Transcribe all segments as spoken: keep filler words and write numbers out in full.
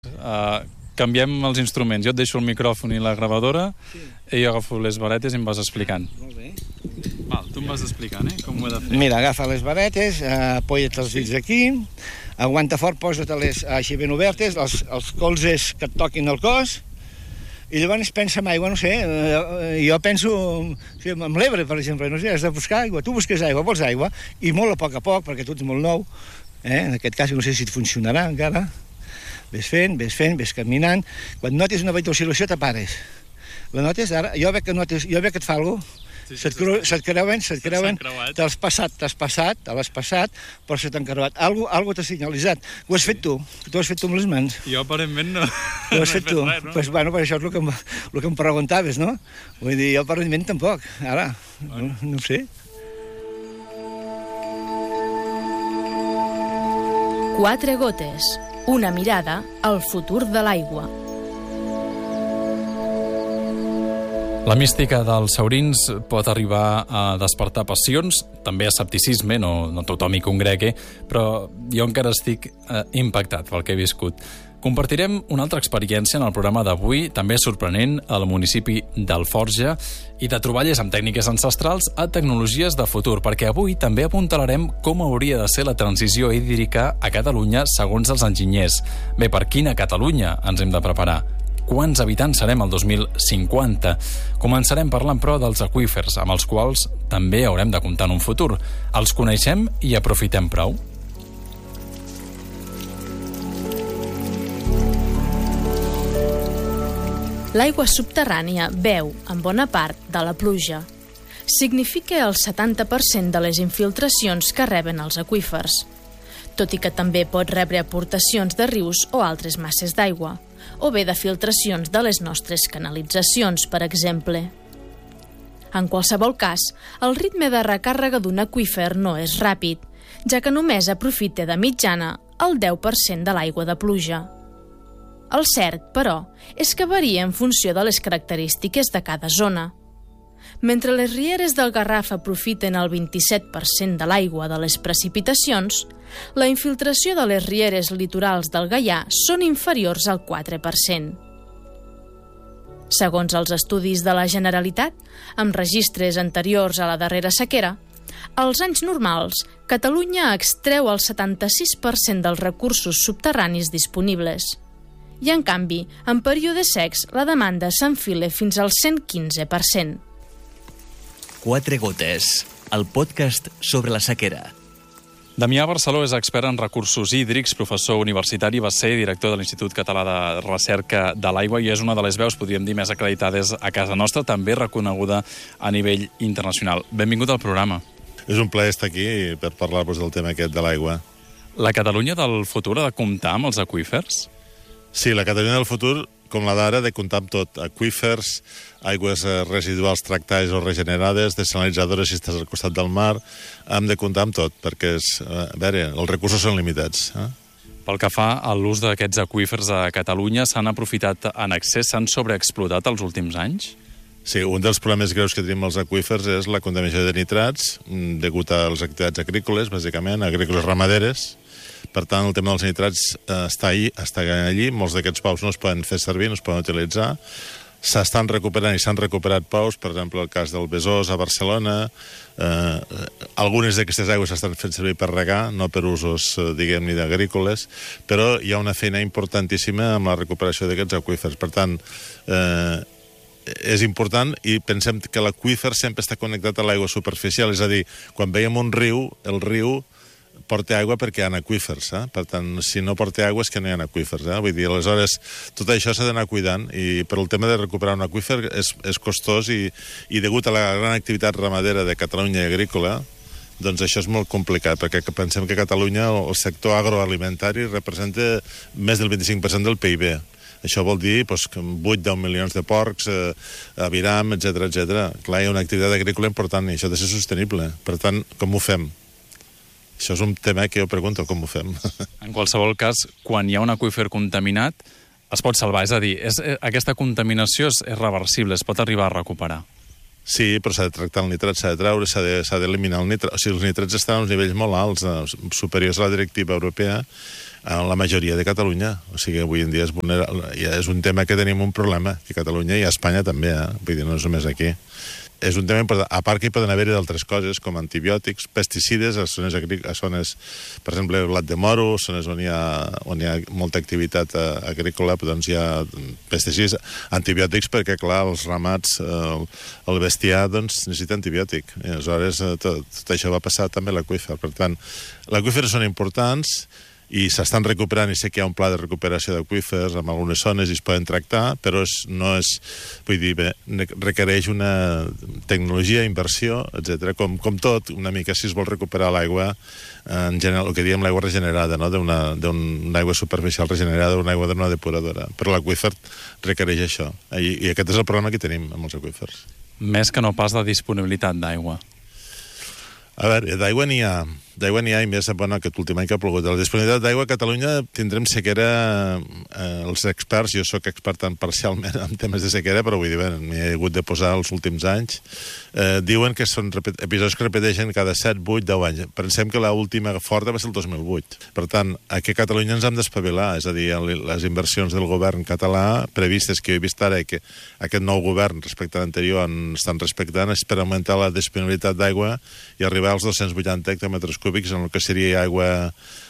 Uh, canviem els instruments. Jo et deixo el micròfon i la gravadora sí. i jo agafo les varetes i em vas explicant. Molt bé. Val, tu em vas explicant, eh? Com ho he de fer. Mira, agafa les varetes, uh, apoya't els dits aquí, aguanta fort, posa-te-les així ben obertes, els, els colzes que et toquin el cos, i llavors pensa en aigua, no sé, uh, jo penso sí, amb l'Ebre, per exemple, no sé, has de buscar aigua, tu busques aigua, vols aigua, i molt a poc a poc, perquè tu ets molt nou, eh? En aquest cas no sé si et funcionarà encara. Ves fent, ves fent, ves caminant. Quan notis una oscil·lació, te pares. La notes, ara, jo veig que, notes, jo veig que et fa alguna cosa. Sí, sí, se't, creu, se't creuen, se't creuen, t'has passat, t'has passat, te l'has passat, però se t'han creuat. Algo, algo t'ha senyalitzat. Ho has sí. fet tu, tu ho has fet tu amb les mans. Jo aparentment no. Ho has fet, fet tu. Res, no? Pues, bueno, per això és el que, em, el que em preguntaves, no? Vull dir, jo aparentment tampoc. Ara, bueno. no, no ho sé. Quatre gotes. Una mirada al futur de l'aigua. La mística dels saurins pot arribar a despertar passions, també escepticisme, no, no tothom hi congregui, però jo encara estic eh, impactat pel que he viscut. Compartirem una altra experiència en el programa d'avui, també sorprenent, al municipi d'Alforja, i de troballes amb tècniques ancestrals a tecnologies de futur, perquè avui també apuntalarem com hauria de ser la transició hídrica a Catalunya segons els enginyers. Bé, per quina Catalunya ens hem de preparar? Quants habitants serem el dos mil cinquanta? Començarem parlant, però, dels aqüífers, amb els quals també haurem de comptar en un futur. Els coneixem i aprofitem prou? L'aigua subterrània beu, en bona part, de la pluja. Significa el setanta per cent de les infiltracions que reben els aqüífers, tot i que també pot rebre aportacions de rius o altres masses d'aigua, o bé de filtracions de les nostres canalitzacions, per exemple. En qualsevol cas, el ritme de recàrrega d'un aqüífer no és ràpid, ja que només aprofita de mitjana el deu per cent de l'aigua de pluja. El cert, però, és que varia en funció de les característiques de cada zona. Mentre les rieres del Garraf aprofiten el vint-i-set per cent de l'aigua de les precipitacions, la infiltració de les rieres litorals del Gaià són inferiors al quatre per cent. Segons els estudis de la Generalitat, amb registres anteriors a la darrera sequera, als anys normals, Catalunya extreu el setanta-sis per cent dels recursos subterranis disponibles. I, en canvi, en períodes secs, la demanda s'enfila fins al cent quinze per cent. Quatre gotes, el podcast sobre la sequera. Damià Barceló és expert en recursos hídrics, professor universitari, va ser director de l'Institut Català de Recerca de l'Aigua i és una de les veus, podríem dir, més acreditades a casa nostra, també reconeguda a nivell internacional. Benvingut al programa. És un plaer estar aquí per parlar-vos del tema aquest de l'aigua. La Catalunya del futur ha de comptar amb els aqüífers? Sí, la Catalunya del futur, com la d'ara, ha de comptar amb tot. Aqüífers, aigües residuals tractades o regenerades, desalinitzadores si estàs al costat del mar, hem de comptar amb tot, perquè és, a veure, els recursos són limitats. Eh? Pel que fa a l'ús d'aquests aqüífers a Catalunya, s'han aprofitat en excés, s'han sobreexplotat els últims anys? Sí, un dels problemes greus que tenim els aqüífers és la contaminació de nitrats, degut a les activitats agrícoles, bàsicament, agrícoles ramaderes. Per tant, el tema dels nitrats eh, està, allí, està allí, molts d'aquests pous no es poden fer servir, no es poden utilitzar. S'estan recuperant i s'han recuperat pous, per exemple, el cas del Besòs a Barcelona. Eh, algunes d'aquestes aigües s'estan fent servir per regar, no per usos, eh, diguem-ne, agrícoles, però hi ha una feina importantíssima amb la recuperació d'aquests aqüífers. Per tant, eh, és important i pensem que l'aqüífer sempre està connectat a l'aigua superficial, és a dir, quan veiem un riu, el riu porta aigua perquè hi ha aqüífers, eh? Per tant, si no porta aigua és que no hi ha aqüífers, eh? Vull dir, aleshores, tot això s'ha d'anar cuidant i per el tema de recuperar un aqüífer és, és costós i, i degut a la gran activitat ramadera de Catalunya i agrícola, doncs això és molt complicat, perquè pensem que Catalunya, el sector agroalimentari, representa més del vint-i-cinc per cent del P I B. Això vol dir doncs, vuit a deu milions de porcs, eh, aviram, etcètera, etcètera. Clar, hi ha una activitat agrícola important i això ha de ser sostenible. Per tant, com ho fem? Això és un tema que jo pregunto, com ho fem? En qualsevol cas, quan hi ha un aqüífer contaminat, es pot salvar. És a dir, és, aquesta contaminació és, és reversible, es pot arribar a recuperar. Sí, però s'ha de tractar el nitrat, s'ha de treure, s'ha d'eliminar el nitrat. O sigui, els nitrats estan a uns nivells molt alts, superiors a la directiva europea. en la majoria de Catalunya. O sigui, avui en dia és, ja és un tema que tenim un problema, que a Catalunya i a Espanya també, eh? Vull dir, no és només aquí. És un tema important. A part que hi poden haver-hi d'altres coses, com antibiòtics, pesticides, a zones, a zones, per exemple, blat de moro, zones on hi ha, on hi ha molta activitat agrícola, doncs hi ha pesticides, antibiòtics, perquè, clar, els ramats, el, el bestiar, doncs, necessita antibiòtic. I aleshores, tot, tot això va passar també a l'aqüífer. Per tant, l'aqüífers són importants, i s'estan recuperant, i sé que hi ha un pla de recuperació d'aqüífers en algunes zones i es poden tractar, però és, no és, vull dir, bé, requereix una tecnologia, inversió, etcètera. Com, com tot, una mica si es vol recuperar l'aigua, en general, el que diem l'aigua regenerada, no? d'una un aigua superficial regenerada, una aigua d'una depuradora. Però l'aqüífer requereix això, I, i aquest és el problema que tenim amb els aqüífers. Més que no pas de disponibilitat d'aigua. A veure, d'aigua n'hi ha, d'aigua n'hi ha i més, bueno, aquest últim any que ha plogut. La disponibilitat d'aigua a Catalunya tindrem sequera, eh, els experts, jo sóc expert tan parcialment en temes de sequera, però vull dir, bé, m'hi he hagut de posar els últims anys, eh, diuen que són episodis que repeteixen cada set, vuit, deu anys. Pensem que l'última forta va ser el dos mil vuit. Per tant, aquí a Catalunya ens hem d'espavilar, és a dir, les inversions del govern català previstes que he vist ara i que aquest nou govern respecte a l'anterior estan respectant és per augmentar la disponibilitat d'aigua i arribar als dos-cents vuitanta hectòmetres cúbics en el que seria aigua,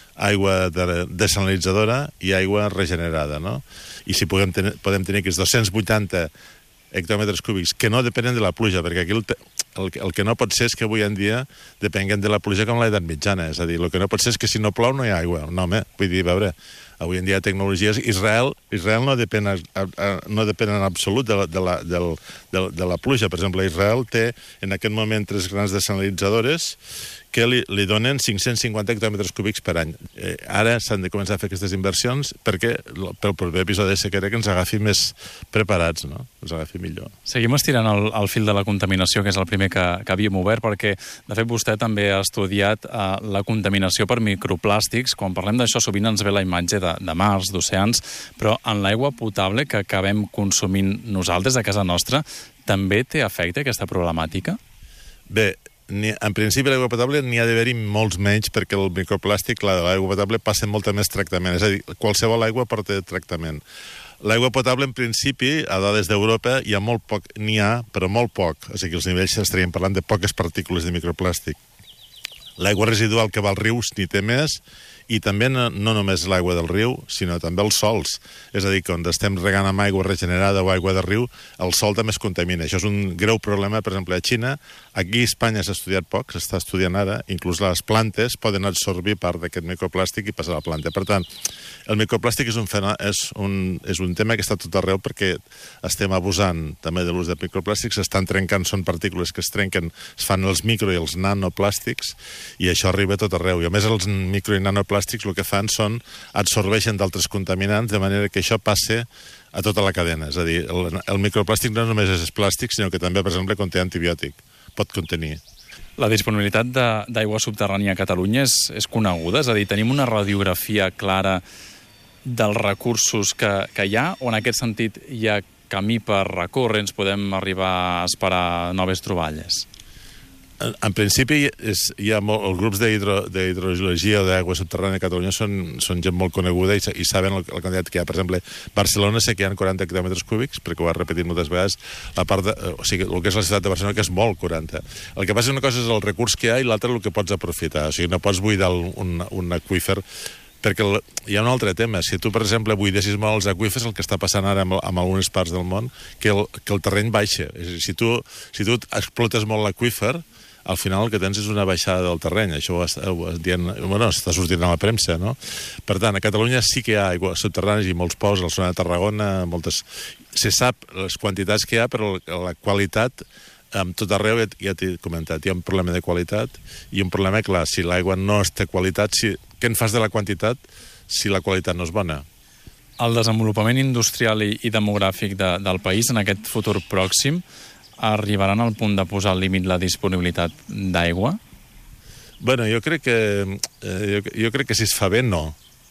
aigua de, desalinitzadora i aigua regenerada, no? I si podem tenir, podem tenir aquests dos-cents vuitanta hectòmetres cúbics que no depenen de la pluja, perquè aquí el, el, el que no pot ser és que avui en dia depenguem de la pluja com l'edat mitjana, és a dir, el que no pot ser és que si no plou no hi ha aigua. No, home, vull dir, a veure, avui en dia hi ha tecnologies. Israel, Israel no depèn, a, a, no depèn en absolut de la, de, la, de, de, de la pluja. Per exemple, Israel té en aquest moment tres grans desalinitzadores que li, li donen cinc-cents cinquanta hectòmetres cúbics per any. Eh, ara s'han de començar a fer aquestes inversions perquè pel proper episodi de sequera que ens agafi més preparats, no? Ens agafi millor. Seguim estirant el, el fil de la contaminació, que és el primer que, que havíem obert, perquè, de fet, vostè també ha estudiat eh, la contaminació per microplàstics. Quan parlem d'això, sovint ens ve la imatge de, de mars, d'oceans, però en l'aigua potable que acabem consumint nosaltres a casa nostra, també té efecte aquesta problemàtica? Bé, en principi l'aigua potable n'hi ha d'haver-hi molts menys perquè el microplàstic, la de l'aigua potable, passa molta més tractament. És a dir, qualsevol aigua porta tractament. L'aigua potable, en principi, a dades d'Europa, hi ha molt poc, n'hi ha, però molt poc. O sigui, els nivells estaríem parlant de poques partícules de microplàstic. L'aigua residual que va als rius n'hi té més, i també no, no només l'aigua del riu, sinó també els sols. És a dir, que on estem regant amb aigua regenerada o aigua de riu, el sol també es contamina. Això és un greu problema, per exemple, a Xina. Aquí a Espanya s'ha estudiat poc, s'està estudiant ara. Inclús les plantes poden absorbir part d'aquest microplàstic i passar a la planta. Per tant, el microplàstic és un, és un, és un tema que està tot arreu perquè estem abusant també de l'ús de microplàstics, s'estan trencant, són partícules que es trenquen, es fan els micro i els nanoplàstics, i això arriba tot arreu. I a més els micro i nanoplàstics el que fan són absorbeixen d'altres contaminants de manera que això passe a tota la cadena. És a dir, el, el microplàstic no només és plàstic, sinó que també, per exemple, conté antibiòtic. Pot contenir. La disponibilitat d'aigua subterrània a Catalunya és, és coneguda? És a dir, tenim una radiografia clara dels recursos que, que hi ha, o en aquest sentit hi ha camí per recórrer, ens podem arribar a esperar noves troballes? En, en principi, és, hi ha molt, els grups d'hidrogeologia o d'aigua subterrània a Catalunya són, són gent molt coneguda i, i saben el, el quantitat que hi ha. Per exemple, Barcelona sé que hi ha quaranta hectòmetres cúbics, perquè ho ha repetit moltes vegades, la part de, o sigui, el que és la ciutat de Barcelona, que és molt, quaranta. El que passa és una cosa és el recurs que hi ha i l'altra el que pots aprofitar. O sigui, no pots buidar un, un aqüífer perquè el, hi ha un altre tema. Si tu, per exemple, buidessis molt els aqüífers, el que està passant ara amb, amb algunes parts del món, que el, que el terreny baixa. És a dir, si tu, si tu explotes molt l'aqüífer, al final el que tens és una baixada del terreny. Això ho, ho dient, bueno, està sortint a la premsa, no? Per tant, a Catalunya sí que hi ha aigua subterrània i molts pous, a la zona de Tarragona, moltes... Se sap les quantitats que hi ha, però la qualitat, amb tot arreu, ja t'he comentat, hi ha un problema de qualitat i un problema, clar, si l'aigua no té qualitat, si... què en fas de la quantitat si la qualitat no és bona? El desenvolupament industrial i, i demogràfic de, del país en aquest futur pròxim arribaran al punt de posar al límit la disponibilitat d'aigua? Bueno, jo crec que eh, jo, jo crec que si es fa bé, no.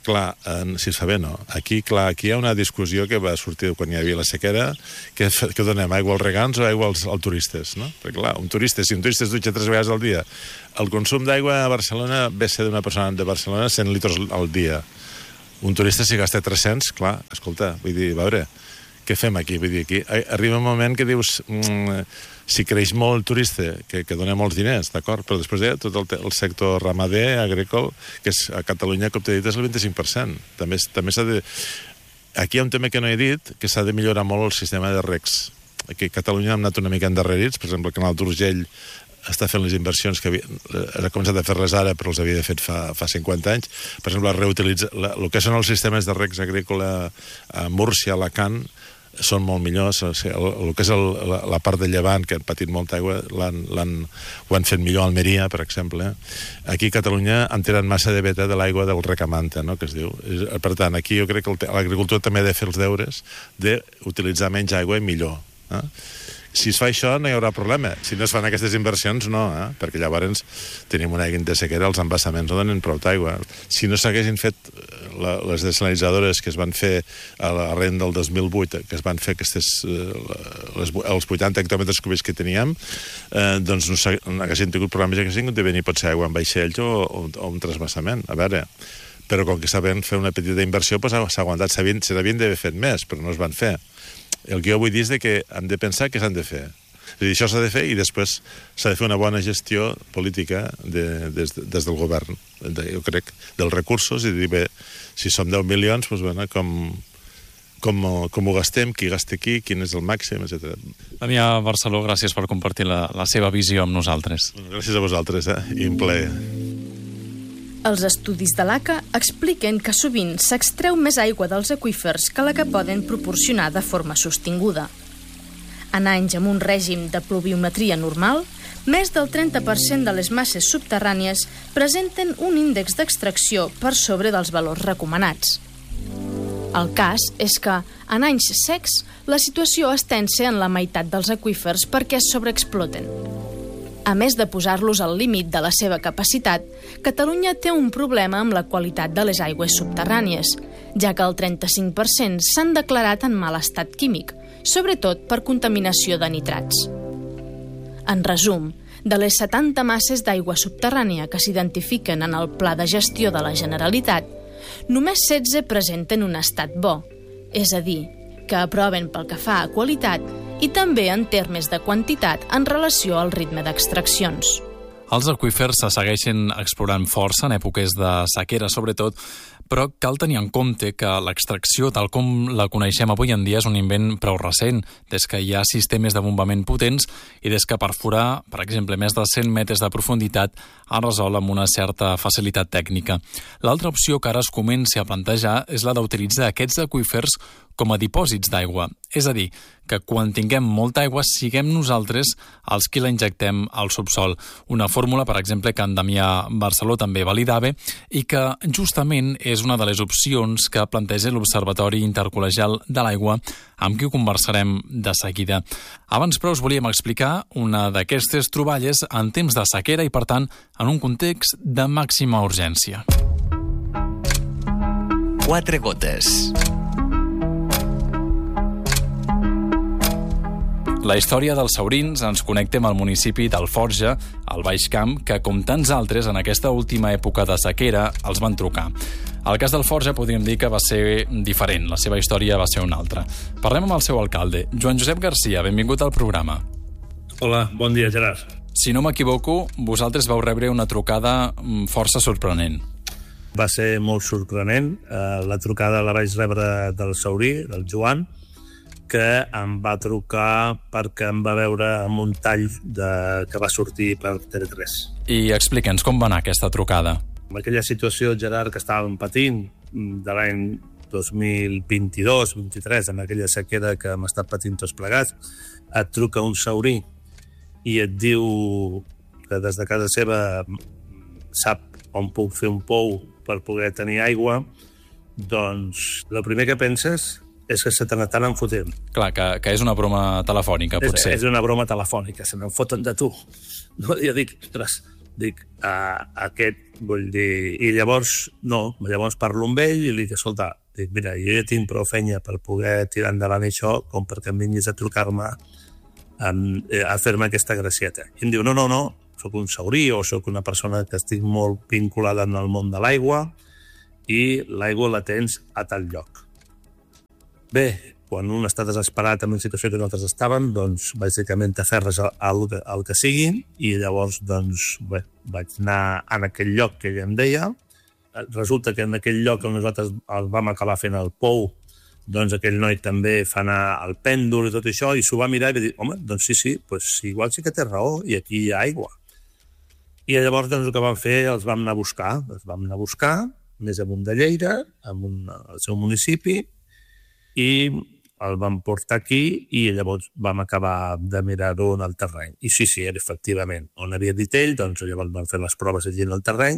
Clar, eh, si es fa bé, no. Aquí, clar, aquí hi ha una discussió que va sortir quan hi havia la sequera, que, que donem aigua als regants o aigua als, als turistes, no? Perquè, clar, un turista, si un turista es dutxa tres vegades al dia, el consum d'aigua a Barcelona ve a ser d'una persona de Barcelona cent litres al dia. Un turista, si gasta tres-cents, clar, escolta, vull dir, a veure, què fem aquí? Vull dir, aquí arriba un moment que dius... Mm, si creix molt el turista, que, que dona molts diners, d'acord, però després hi ha tot el, el sector ramader, agrícola, que és, a Catalunya, com t'he dit, és el vint-i-cinc per cent. També, també s'ha de... Aquí hi ha un tema que no he dit, que s'ha de millorar molt el sistema de recs. Aquí a Catalunya hem anat una mica endarrerits, per exemple, el canal d'Urgell està fent les inversions que havia, ha començat a fer-les ara, però els havia de fet fa, fa cinquanta anys. Per exemple, reutilitzar... El que són els sistemes de recs agrícola a Múrcia, a Alacant, són molt millors, o sigui, el, el que és el, la, la part de Llevant, que han patit molta aigua, l'han, l'han, ho han fet millor a Almeria, per exemple. Aquí a Catalunya han tirat massa de veta de l'aigua del recamanta, no?, que es diu. Per tant, aquí jo crec que l'agricultura també ha de fer els deures d'utilitzar menys aigua i millor. Eh? Si es fa això, no hi haurà problema. Si no es fan aquestes inversions, no, eh? Perquè llavors tenim una aigua de sequera, els embassaments no donen prou d'aigua. Si no s'haguessin fet la, les desalinitzadores que es van fer a l'arrent del dos mil vuit, que es van fer aquestes, les, els vuitanta hectòmetres cúbics que teníem, eh, doncs no, no haguessin tingut problemes, haguessin de venir potser aigua en vaixells o, o, o un trasbassament. A veure, però com que saben fer una petita inversió, doncs s'ha aguantat, se n'havien d'haver fet més, però no es van fer. El que jo vull dir és que hem de pensar què s'han de fer. És a dir, això s'ha de fer i després s'ha de fer una bona gestió política de, des, des del govern, de, jo crec, dels recursos, i dir, bé, si som deu milions, doncs, bueno, com, com, com ho gastem, qui gasta aquí, quin és el màxim, etcètera. Damià Barceló, gràcies per compartir la, la seva visió amb nosaltres. Gràcies a vosaltres, eh? I un plaer. Els estudis de l'A C A expliquen que sovint s'extreu més aigua dels aqüífers que la que poden proporcionar de forma sostinguda. En anys amb un règim de pluviometria normal, més del trenta per cent de les masses subterrànies presenten un índex d'extracció per sobre dels valors recomanats. El cas és que, en anys secs, la situació es tensa en la meitat dels aqüífers perquè es sobreexploten. A més de posar-los al límit de la seva capacitat, Catalunya té un problema amb la qualitat de les aigües subterrànies, ja que el trenta-cinc per cent s'han declarat en mal estat químic, sobretot per contaminació de nitrats. En resum, de les setanta masses d'aigua subterrània que s'identifiquen en el Pla de Gestió de la Generalitat, només setze presenten un estat bo, és a dir, que aproven pel que fa a qualitat i també en termes de quantitat en relació al ritme d'extraccions. Els aqüífers se segueixen explorant força en èpoques de sequera, sobretot, però cal tenir en compte que l'extracció, tal com la coneixem avui en dia, és un invent prou recent, des que hi ha sistemes de bombament potents i des que perforar, per exemple, més de cent metres de profunditat es resol amb una certa facilitat tècnica. L'altra opció que ara es comença a plantejar és la d'utilitzar aquests aqüífers com a dipòsits d'aigua, és a dir, que quan tinguem molta aigua siguem nosaltres els qui la injectem al subsol. Una fórmula, per exemple, que en Damià Barceló també validava i que justament és una de les opcions que planteja l'Observatori Intercol·legial de l'Aigua, amb qui ho conversarem de seguida. Abans, però, us volíem explicar una d'aquestes troballes en temps de sequera i, per tant, en un context de màxima urgència. Quatre gotes. La història dels saurins ens connecta amb el municipi d'Alforja, al Baix Camp, que, com tants altres, en aquesta última època de sequera, els van trucar. El cas d'Alforja podríem dir que va ser diferent, la seva història va ser una altra. Parlem amb el seu alcalde, Joan Josep Garcia, benvingut al programa. Hola, bon dia, Gerard. Si no m'equivoco, vosaltres vau rebre una trucada força sorprenent. Va ser molt sorprenent. La trucada la vaig rebre del saurí, del Joan, que em va trucar perquè em va veure amb un tall de, que va sortir per T V tres. I explica'ns com va anar aquesta trucada. En aquella situació, Gerard, que estàvem patint de l'any dos mil vint-i-dos vint-i-tres, en aquella sequera que hem estat patint tots plegats, et truca un saurí i et diu que des de casa seva sap on puc fer un pou per poder tenir aigua, doncs el primer que penses és que se te n'estan enfotent. Clar, que, que és una broma telefònica, potser. És, és una broma telefònica, se n'enfoten de tu. No, jo dic, ostres, Dic, uh, aquest, vull dir... I llavors, no, llavors parlo amb ell i li dic, escolta, dic, mira, jo ja tinc prou feina per poder tirar endavant això com perquè em vinguis a trucar-me um, a fer-me aquesta gracieta. I em diu, no, no, no, sóc un saurí o sóc una persona que estic molt vinculada en el món de l'aigua i l'aigua la tens a tal lloc. Bé, quan un està desesperat en una situació que nosaltres estàvem, doncs, bàsicament t'aferres al, al que sigui i llavors, doncs, bé, vaig anar en aquell lloc que ella em deia. Resulta que en aquell lloc on nosaltres el vam acabar fent el pou, doncs aquell noi també fa anar el pèndol i tot això, i s'ho va mirar i va dir, home, doncs sí, sí, pues, igual sí que té raó, i aquí hi ha aigua. I llavors, doncs, el que vam fer, els vam anar a buscar. Els vam anar a buscar, més amunt de Lleida, en un, al seu municipi, i el vam portar aquí i llavors vam acabar de mirar-ho en el terreny. I sí, sí, efectivament, on havia dit ell, doncs llavors vam fer les proves allí en el terreny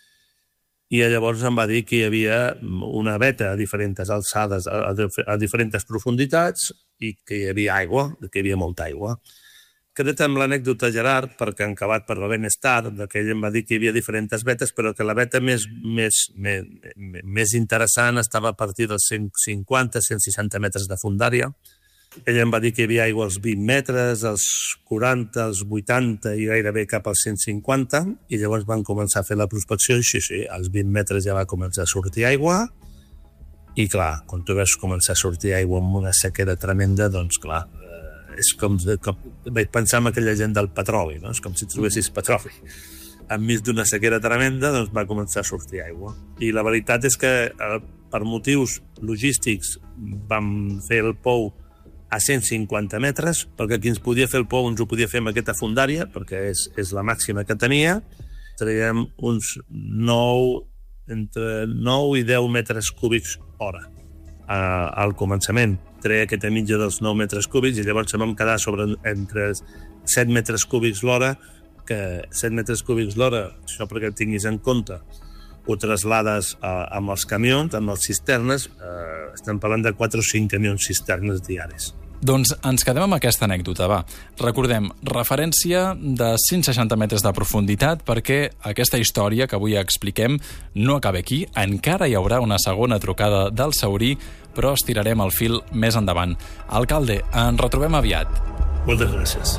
i llavors em va dir que hi havia una veta a diferents alçades, a, a, a diferents profunditats i que hi havia aigua, que hi havia molta aigua. Queda't amb l'anècdota, Gerard, perquè han acabat per la benestar, que ell em va dir que hi havia diferents vetes, però que la veta més, més, més, més interessant estava a partir dels cent cinquanta a cent seixanta metres de fondària. Ell em va dir que hi havia aigua als vint metres, als quaranta, als vuitanta i gairebé cap als cent cinquanta, i llavors van començar a fer la prospecció i sí, sí, als vint metres ja va començar a sortir aigua, i clar, quan tu veus començar a sortir aigua amb una sequera tremenda, doncs clar, és com, com vaig pensar en aquella gent del petroli, no? És com si trobessis petroli. Enmig d'una sequera tremenda, doncs va començar a sortir aigua. I la veritat és que eh, per motius logístics vam fer el pou a cent cinquanta metres, perquè qui ens podia fer el pou ens ho podia fer amb aquesta fondària, perquè és, és la màxima que tenia. Traiem uns nou, entre nou i deu metres cúbics hora. Uh, al començament treia aquesta mitja dels nou metres cúbics i llavors vam quedar sobre entre set metres cúbics l'hora, que set metres cúbics l'hora, això perquè tinguis en compte, ho traslades uh, amb els camions, amb les cisternes, uh, estem parlant de quatre o cinc camions cisternes diaris. Doncs ens quedem amb aquesta anècdota, va. Recordem, referència de cent seixanta metres de profunditat perquè aquesta història que avui expliquem no acaba aquí. Encara hi haurà una segona trucada del Saurí, però estirarem el fil més endavant. Alcalde, ens retrobem aviat. Moltes gràcies.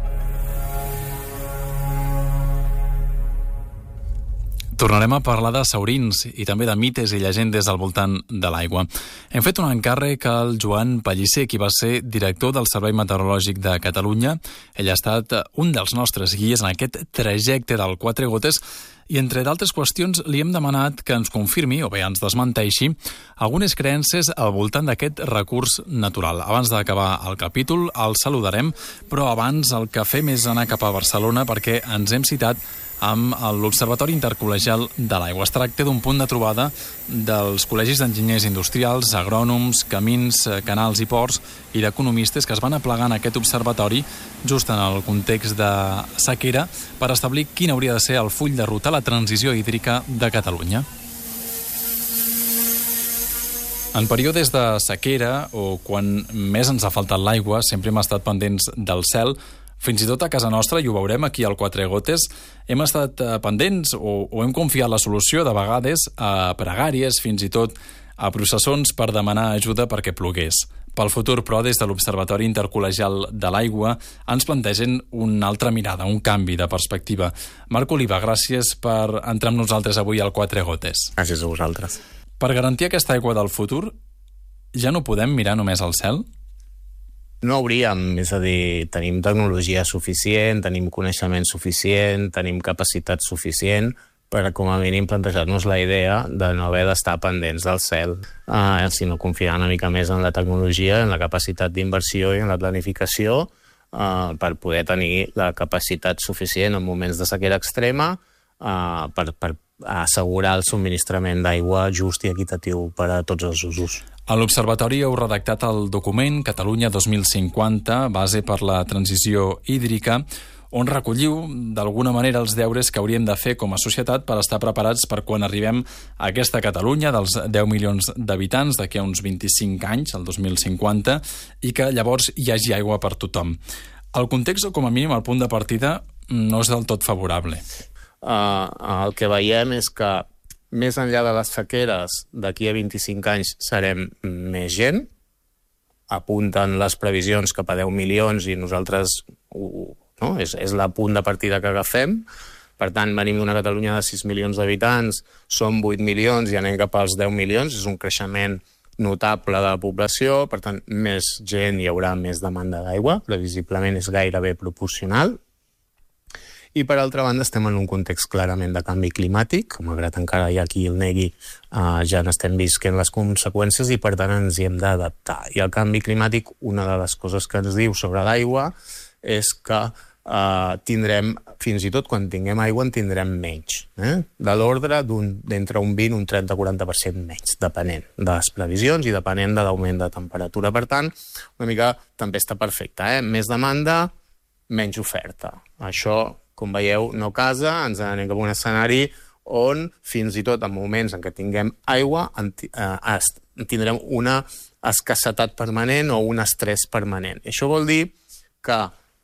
Tornarem a parlar de saurins i també de mites i llegendes al voltant de l'aigua. Hem fet un encàrrec al Joan Pellicer, qui va ser director del Servei Meteorològic de Catalunya. Ell ha estat un dels nostres guies en aquest trajecte del Quatre Gotes i, entre d'altres qüestions, li hem demanat que ens confirmi, o bé ens desmenteixi, algunes creences al voltant d'aquest recurs natural. Abans d'acabar el capítol, el saludarem, però abans el que fem és anar cap a Barcelona perquè ens hem citat amb l'Observatori Intercol·legial de l'Aigua. Es tracta d'un punt de trobada dels col·legis d'enginyers industrials, agrònoms, camins, canals i ports i d'economistes que es van aplegar en aquest observatori just en el context de sequera per establir quin hauria de ser el full de ruta a la transició hídrica de Catalunya. En períodes de sequera o quan més ens ha faltat l'aigua, sempre hem estat pendents del cel. Fins i tot a casa nostra, i ho veurem aquí al Quatre Gotes, hem estat pendents o, o hem confiat la solució de vegades a pregàries, fins i tot a processons per demanar ajuda perquè plogués. Pel futur, però, des de l'Observatori Intercol·legial de l'Aigua ens plantegen una altra mirada, un canvi de perspectiva. Marc Oliva, gràcies per entrar amb nosaltres avui al Quatre Gotes. Gràcies a vosaltres. Per garantir aquesta aigua del futur, ja no podem mirar només al cel? No hauríem, és a dir, tenim tecnologia suficient, tenim coneixement suficient, tenim capacitat suficient per, com a mínim, plantejar-nos la idea de no haver d'estar pendents del cel, eh, sinó confiar una mica més en la tecnologia, en la capacitat d'inversió i en la planificació eh, per poder tenir la capacitat suficient en moments de sequera extrema eh, per, per assegurar el subministrament d'aigua just i equitatiu per a tots els usos. A l'Observatori heu redactat el document Catalunya dos mil cinquanta, base per la transició hídrica, on recolliu d'alguna manera els deures que hauríem de fer com a societat per estar preparats per quan arribem a aquesta Catalunya dels deu milions d'habitants d'aquí a uns vint-i-cinc anys, el dos mil cinquanta, i que llavors hi hagi aigua per tothom. El context, o com a mínim el punt de partida, no és del tot favorable. eh, el que veiem és que més enllà de les sequeres, d'aquí a vint-i-cinc anys serem més gent, apunten les previsions cap a deu milions i nosaltres no? és, és la punt de partida que agafem. Per tant, venim d'una Catalunya de sis milions d'habitants, som vuit milions i anem cap als deu milions, és un creixement notable de la població, per tant, més gent hi haurà més demanda d'aigua, previsiblement és gairebé proporcional. I, per altra banda, estem en un context clarament de canvi climàtic, malgrat encara hi ha qui el negui, eh, ja n'estem visquent les conseqüències i, per tant, ens hi hem d'adaptar. I el canvi climàtic, una de les coses que ens diu sobre l'aigua és que eh, tindrem, fins i tot quan tinguem aigua, en tindrem menys. Eh? De l'ordre d'entre un vint, un trenta, quaranta per cent menys, depenent de les previsions i depenent de l'augment de temperatura. Per tant, una mica tempesta perfecta. Eh? Més demanda, menys oferta. Això, com veieu, no casa, ens anem cap a un escenari on, fins i tot en moments en què tinguem aigua, en, eh, tindrem una escassetat permanent o un estrès permanent. Això vol dir que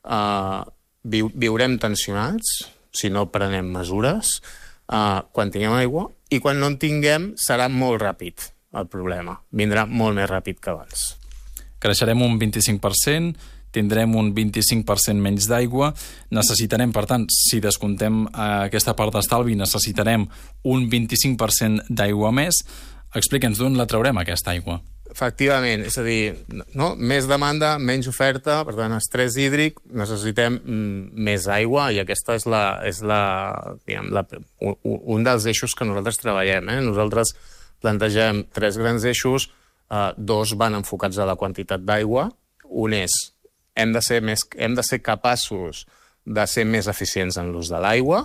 eh, viu, viurem tensionats, si no prenem mesures, eh, quan tinguem aigua, i quan no en tinguem serà molt ràpid el problema. Vindrà molt més ràpid que abans. Creixerem un vint-i-cinc per cent, tindrem un vint-i-cinc per cent menys d'aigua, necessitarem, per tant, si descomptem aquesta part d'estalvi, necessitarem un vint-i-cinc per cent d'aigua més. Explica'ns d'on la traurem, aquesta aigua. Efectivament, és a dir, no? Més demanda, menys oferta, per tant, estrès hídric, necessitem mm, més aigua, i aquesta és, la, és la, diguem, la, un, un dels eixos que nosaltres treballem. Eh? Nosaltres plantegem tres grans eixos, eh, dos van enfocats a la quantitat d'aigua, un és Hem de, ser més, hem de ser capaços de ser més eficients en l'ús de l'aigua,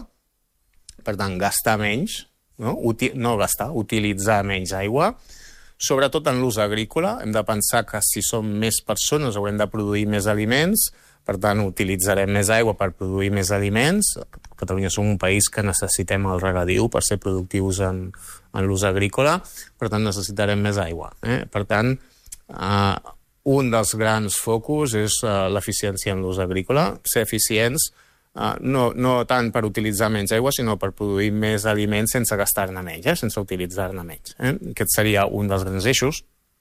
per tant, gastar menys, no, Uti, no gastar, utilitzar menys aigua, sobretot en l'ús agrícola. Hem de pensar que si som més persones haurem de produir més aliments, per tant, utilitzarem més aigua per produir més aliments. A Catalunya som un país que necessitem el regadiu per ser productius en, en l'ús agrícola, per tant, necessitarem més aigua. Eh? Per tant, eh, un dels grans focus és uh, l'eficiència en l'ús agrícola, ser eficients uh, no, no tant per utilitzar menys aigua, sinó per produir més aliments sense gastar-ne menys, eh? sense utilitzar-ne menys. Eh? Aquest seria un dels grans eixos.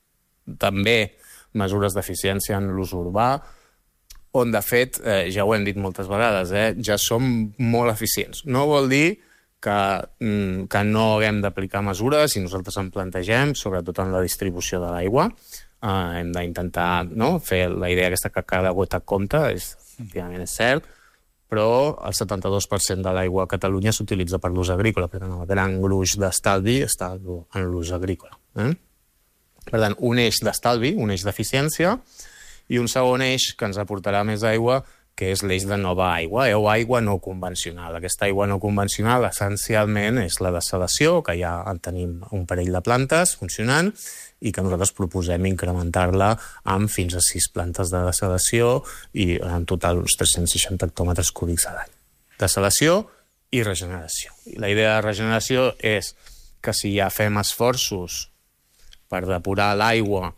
També mesures d'eficiència en l'ús urbà, on, de fet, eh, ja ho hem dit moltes vegades, eh, ja som molt eficients. No vol dir que, mm, que no haguem d'aplicar mesures, i nosaltres en plantegem, sobretot en la distribució de l'aigua. Uh, hem d'intentar no? fer la idea aquesta que cada gota compta, és, efectivament és cert, però el setanta-dos per cent de l'aigua a Catalunya s'utilitza per l'ús agrícola, per tant el gran gruix d'estalvi està en l'ús agrícola. Eh? Per tant, un eix d'estalvi, un eix d'eficiència, i un segon eix que ens aportarà més aigua, que és l'eix de nova aigua, eh? o aigua no convencional. Aquesta aigua no convencional essencialment és la dessalació, que ja en tenim un parell de plantes funcionant, i que nosaltres proposem incrementar-la amb fins a sis plantes de dessalació i en total uns tres-cents seixanta hectòmetres cúbics a l'any. Dessalació i regeneració. I la idea de regeneració és que si ja fem esforços per depurar l'aigua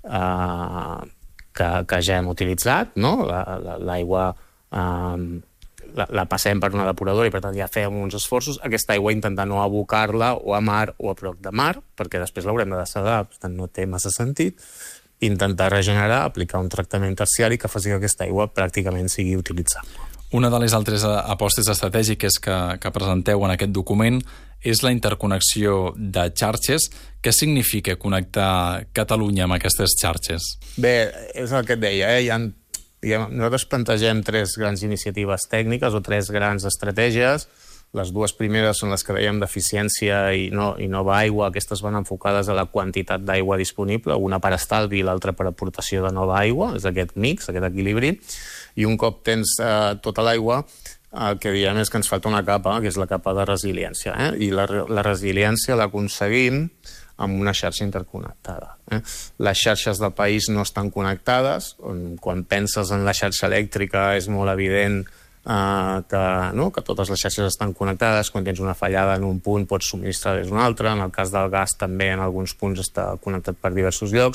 eh, que, que ja hem utilitzat, no? l'aigua eh, la, la passem per una depuradora i per tant ja fem uns esforços, aquesta aigua intentar no abocar-la o a mar o a prop de mar, perquè després l'haurem de dessalar, per tant no té massa sentit, intentar regenerar, aplicar un tractament terciari que faci que aquesta aigua pràcticament sigui utilitzable. Una de les altres apostes estratègiques que, que presenteu en aquest document és la interconnexió de xarxes. Què significa connectar Catalunya amb aquestes xarxes? Bé, és el que et deia, eh? Hi ha, diguem, nosaltres plantegem tres grans iniciatives tècniques o tres grans estratègies. Les dues primeres són les que dèiem d'eficiència i, no, i nova aigua. Aquestes van enfocades a la quantitat d'aigua disponible, una per estalvi i l'altra per aportació de nova aigua. És aquest mix, aquest equilibri. I un cop tens eh, tota l'aigua, el que diem és que ens falta una capa, que és la capa de resiliència. Eh? I la, la resiliència l'aconseguim amb una xarxa interconnectada. Eh? Les xarxes del país no estan connectades. Quan penses en la xarxa elèctrica és molt evident Uh, que, no? que totes les xarxes estan connectades. Quan tens una fallada en un punt pots subministrar des d'un altre. En el cas del gas també en alguns punts està connectat per diversos llocs.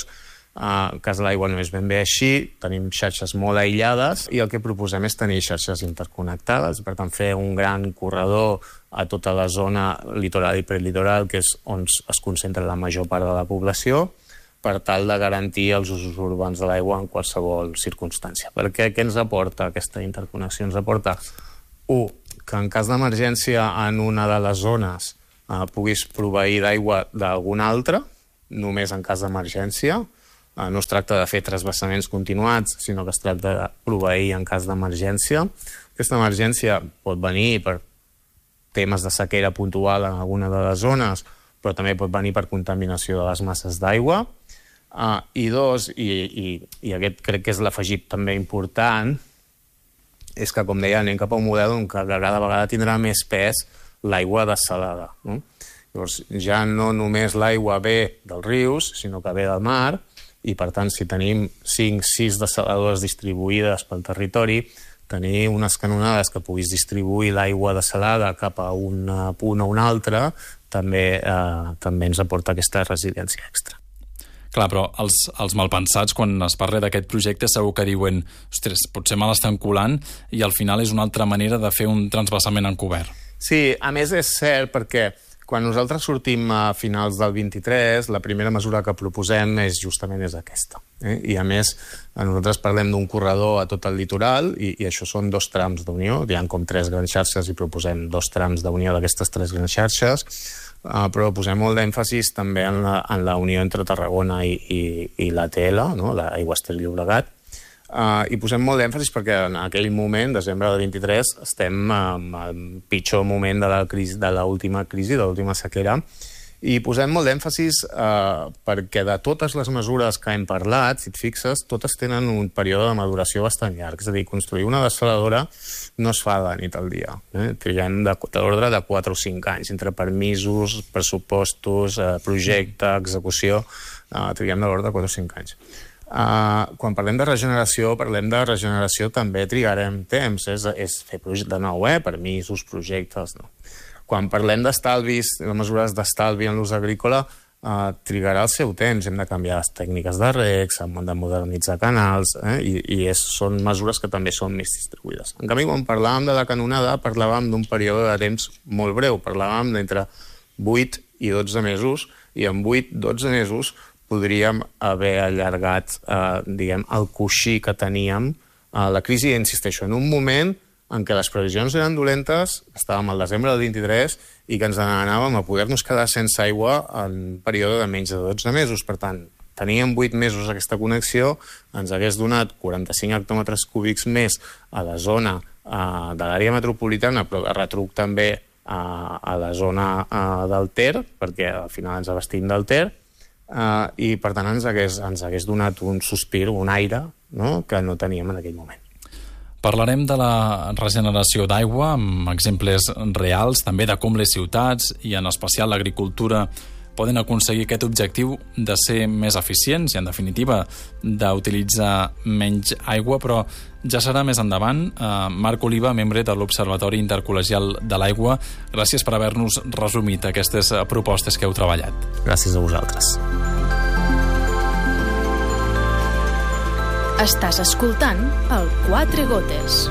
Uh, el cas de l'aigua no és ben bé així, tenim xarxes molt aïllades i el que proposem és tenir xarxes interconnectades, per tant fer un gran corredor a tota la zona litoral i prelitoral, que és on es concentra la major part de la població, per tal de garantir els usos urbans de l'aigua en qualsevol circumstància. Perquè què ens aporta aquesta interconnexió? Ens aporta, un, que en cas d'emergència en una de les zones eh, puguis proveir d'aigua d'alguna altra, només en cas d'emergència. No es tracta de fer transvasaments continuats, sinó que es tracta de proveir en cas d'emergència. Aquesta emergència pot venir per temes de sequera puntual en alguna de les zones, però també pot venir per contaminació de les masses d'aigua. Uh, I dos, i, i, i aquest crec que és l'afegit també important, és que, com deia, anem cap a un model on cada vegada tindrà més pes l'aigua dessalada. No? Llavors, ja no només l'aigua ve dels rius, sinó que ve del mar, i per tant, si tenim cinc sis dessaladores distribuïdes pel territori, tenir unes canonades que puguis distribuir l'aigua dessalada cap a un punt o un altre també, eh, també ens aporta aquesta residència extra. Clar, però els, els malpensats, quan es parla d'aquest projecte, segur que diuen ostres, potser me l'estan colant i al final és una altra manera de fer un transvasament encobert. Sí, a més és cert perquè quan nosaltres sortim a finals del vint-i-tres, la primera mesura que proposem és justament és aquesta. Eh? I a més, nosaltres parlem d'un corredor a tot el litoral i, i això són dos trams d'unió. Hi ha com tres grans xarxes i proposem dos trams d'unió d'aquestes tres grans xarxes, uh, però posem molt d'èmfasis també en la, en la unió entre Tarragona i, i, i l'A T L, no? l'Aigües Ter Llobregat. Uh, I posem molt d'èmfasis perquè en aquell moment, desembre del vint-i-tres, estem um, al pitjor moment de la crisi, de l'última crisi, de l'última sequera, i posem molt d'èmfasis uh, perquè de totes les mesures que hem parlat, si et fixes, totes tenen un període de maduració bastant llarg. És a dir, construir una dessaladora no es fa de nit al dia. Eh? Triguem de, de l'ordre de quatre o cinc anys, entre permisos, pressupostos, uh, projecte, execució, uh, triguem de l'ordre de quatre o cinc anys. Uh, quan parlem de regeneració, parlem de regeneració també trigarem temps, és, és fer projecte de nou, eh? permisos, projectes, no. Quan parlem d'estalvis, de mesures d'estalvi en l'ús agrícola, uh, trigarà el seu temps, hem de canviar les tècniques de reg, hem de modernitzar canals, eh? I, i és, són mesures que també són més distribuïdes. En canvi, quan parlàvem de la canonada, parlàvem d'un període de temps molt breu, parlàvem d'entre vuit i dotze mesos, i en vuit dotze mesos podríem haver allargat eh, diguem, el coixí que teníem a la crisi, insisteixo, en un moment en què les previsions eren dolentes, estàvem al desembre del vint-i-tres i que ens anàvem a poder-nos quedar sense aigua en un període de menys de dotze mesos. Per tant, teníem vuit mesos aquesta connexió, ens hagués donat quaranta-cinc hectòmetres cúbics més a la zona eh, de l'àrea metropolitana, però de retruc també eh, a la zona eh, del Ter, perquè al final ens abastim del Ter, Uh, i per tant ens hagués, ens hagués donat un sospir, un aire, no? que no teníem en aquell moment. Parlarem de la regeneració d'aigua amb exemples reals, també de com les ciutats i en especial l'agricultura poden aconseguir aquest objectiu de ser més eficients i, en definitiva, d'utilitzar menys aigua, però ja serà més endavant. Uh, Marc Oliva, membre de l'Observatori Intercol·legial de l'Aigua, gràcies per haver-nos resumit aquestes propostes que heu treballat. Gràcies a vosaltres. Estàs escoltant el Quatre Gotes.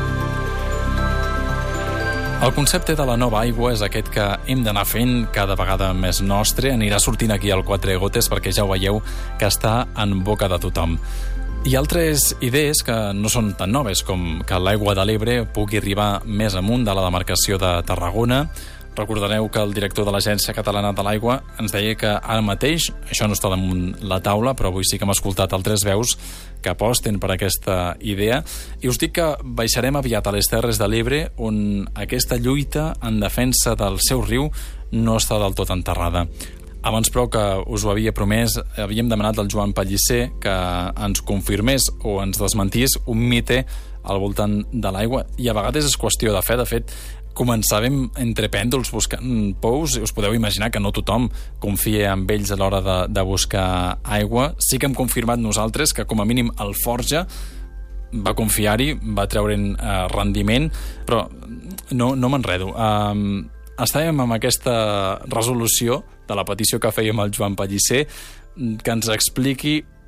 El concepte de la nova aigua és aquest que hem d'anar fent cada vegada més nostre. Anirà sortint aquí al Quatre Gotes perquè ja ho veieu que està en boca de tothom. Hi ha altres idees que no són tan noves, com que l'aigua de l'Ebre pugui arribar més amunt de la demarcació de Tarragona. Recordareu que el director de l'Agència Catalana de l'Aigua ens deia que ara mateix això no està damunt la taula, però avui sí que hem escoltat altres veus que aposten per aquesta idea. I us dic que baixarem aviat a les Terres de l'Ebre, on aquesta lluita en defensa del seu riu no està del tot enterrada. Abans, però, que us ho havia promès, havíem demanat al Joan Pellicer que ens confirmés o ens desmentís un mite al voltant de l'aigua. I a vegades és qüestió de fe. De fet, començàvem entre pèndols buscant pous i us podeu imaginar que no tothom confia en ells a l'hora de, de buscar aigua. Sí que hem confirmat nosaltres que com a mínim el Forja va confiar-hi, va treure'n eh, rendiment, però no, no m'enredo. Um, estàvem amb aquesta resolució de la petició que fèiem al Joan Pellicer, que ens expliqui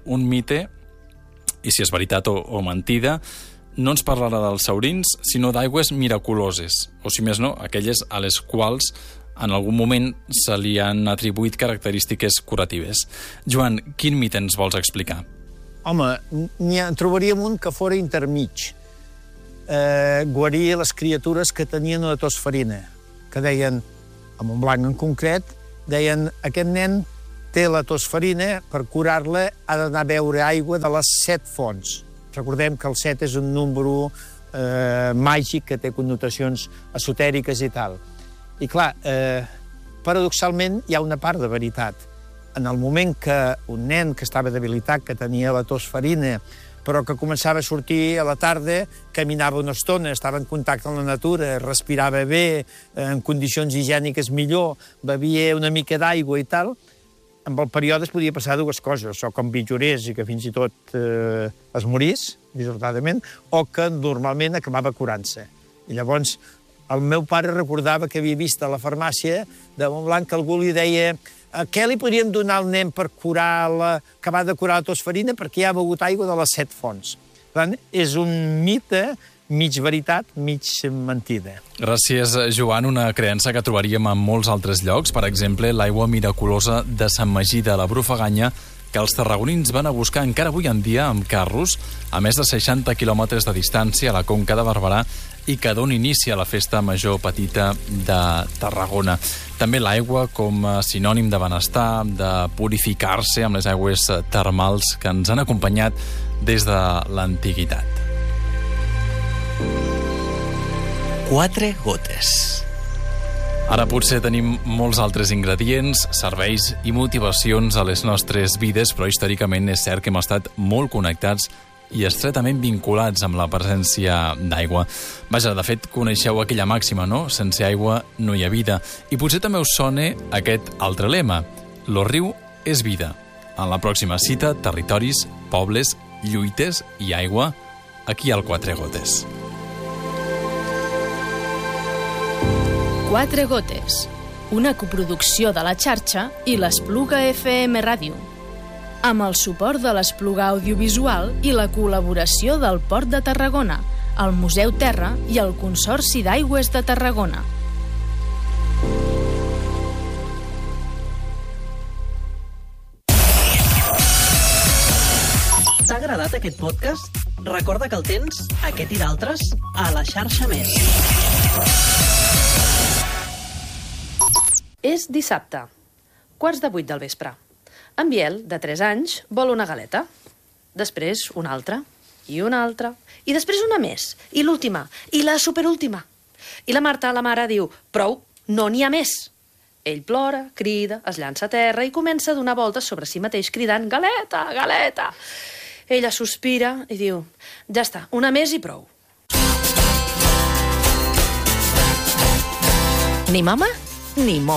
un mite, i si és veritat o, o mentida, no ens parlarà dels saurins, sinó d'aigües miraculoses, o si més no, aquelles a les quals en algun moment se li han atribuït característiques curatives. Joan, quin mite ens vols explicar? Home, n'hi en trobaríem un que fora intermig. Eh, guaria les criatures que tenien una tosferina, que deien, a Montblanc en concret, deien, aquest nen té la tosferina, per curar-la ha d'anar a beure aigua de les set fonts. Recordem que el set és un número eh, màgic que té connotacions esotèriques i tal. I clar, eh, paradoxalment hi ha una part de veritat. En el moment que un nen que estava debilitat, que tenia la tosferina, però que començava a sortir a la tarda, caminava una estona, estava en contacte amb la natura, respirava bé, en condicions higièniques millor, bevia una mica d'aigua i tal, amb el període es podia passar dues coses, o que empitjorés i que fins i tot eh, es morís, dissortadament, o que normalment acabava curant-se. I llavors el meu pare recordava que havia vist a la farmàcia de Montblanc que algú li deia què li podríem donar al nen per curar la... acabar de curar la tosferina perquè ja ha begut aigua de les set fonts. Per tant, és un mite mig veritat, mig mentida. Gràcies, Joan. Una creença que trobaríem en molts altres llocs. Per exemple, l'aigua miraculosa de Sant Magí de la Brufaganya, que els tarragonins van a buscar encara avui en dia amb carros a més de seixanta quilòmetres de distància a la Conca de Barberà i que dona inici a la festa major petita de Tarragona. També l'aigua com a sinònim de benestar, de purificar-se amb les aigües termals que ens han acompanyat des de l'antiguitat. Quatre gotes. Ara potser tenim molts altres ingredients, serveis i motivacions a les nostres vides, però històricament és cert que hem estat molt connectats i estretament vinculats amb la presència d'aigua. Vaja, de fet, coneixeu aquella màxima, no? Sense aigua no hi ha vida. I potser també us sona aquest altre lema. Lo riu és vida. En la pròxima cita, territoris, pobles, lluites i aigua, aquí al Quatre Gotes. Quatre Gotes, una coproducció de la xarxa i l'Espluga F M Ràdio, amb el suport de l'Espluga Audiovisual i la col·laboració del Port de Tarragona, el Museu Terra i el Consorci d'Aigües de Tarragona. T'ha agradat aquest podcast? Recorda que el tens, aquest i d'altres, a la xarxa Més. És dissabte, quarts de vuit del vespre. En Biel, de tres anys, vol una galeta. Després una altra, i una altra, i després una més, i l'última, i la superúltima. I la Marta, la mare, diu, prou, no n'hi ha més. Ell plora, crida, es llança a terra i comença a donar voltes sobre si mateix cridant galeta, galeta. Ella sospira i diu, ja està, una més i prou. Ni mama ni momo.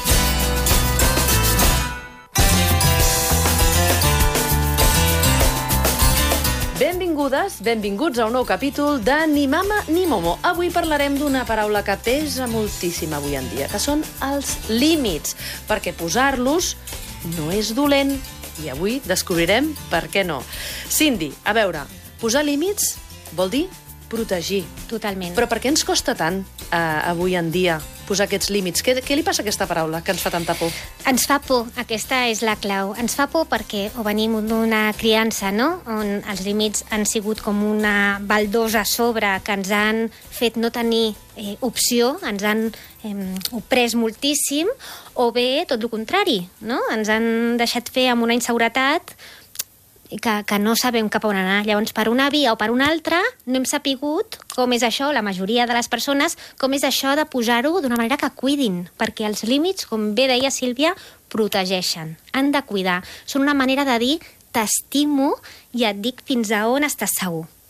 Benvingudes, benvinguts a un nou capítol de Ni mama ni momo. Avui parlarem d'una paraula que pesa moltíssim avui en dia, que són els límits, perquè posar-los no és dolent. I avui descobrirem per què no. Cindy, a veure, posar límits vol dir protegir. Totalment. Però per què ens costa tant eh, avui en dia posar aquests límits? Què, què li passa a aquesta paraula que ens fa tanta por? Ens fa por, aquesta és la clau. Ens fa por perquè o venim d'una criança, no?, on els límits han sigut com una baldosa a sobre que ens han fet no tenir eh, opció, ens han eh, oprès moltíssim, o bé tot el contrari, no? Ens han deixat fer amb una inseguretat que, que no sabem cap on anar. Llavors, per una via o per una altra, no hem sapigut com és això, la majoria de les persones, com és això de posar-ho d'una manera que cuidin, perquè els límits, com bé deia Sílvia, protegeixen, han de cuidar. Són una manera de dir, t'estimo i et dic fins a on estàs segur.